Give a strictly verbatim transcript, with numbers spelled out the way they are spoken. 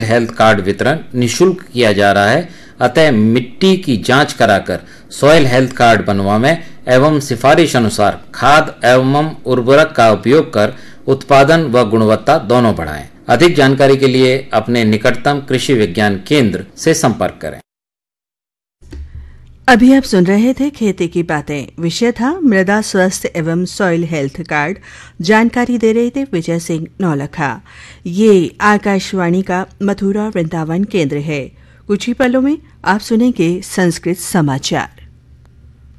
Health card वितरण निःशुल्क किया जा रहा है। अतः मिट्टी की जांच कराकर सॉइल हेल्थ कार्ड बनवाएं एवं सिफारिश अनुसार खाद एवं उर्वरक का उपयोग कर उत्पादन व गुणवत्ता दोनों बढ़ाएं। अधिक जानकारी के लिए अपने निकटतम कृषि विज्ञान केंद्र से संपर्क करें। अभी आप सुन रहे थे खेती की बातें। विषय था मृदा स्वास्थ्य एवं सॉइल हेल्थ कार्ड। जानकारी दे रहे थे विजय सिंह नौलखा। ये आकाशवाणी का मथुरा वृंदावन केंद्र है। कुछ ही पलों में आप सुनेंगे संस्कृत समाचार।